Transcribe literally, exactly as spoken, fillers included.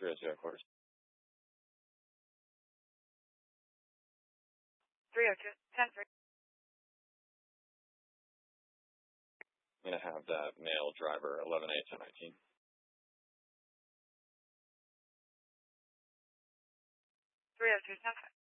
three oh two headquarters. three oh two, ten three. I'm going to have that male driver eleven A ten nineteen. three oh two, ten five.